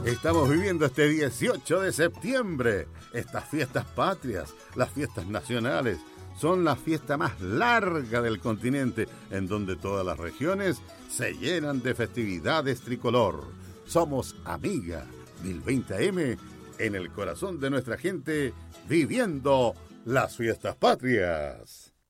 Estamos viviendo este 18 de septiembre. Estas fiestas patrias, las fiestas nacionales, son la fiesta más larga del continente, en donde todas las regiones se llenan de festividades tricolor. Somos Amiga 1020 AM, en el corazón de nuestra gente, viviendo las fiestas patrias.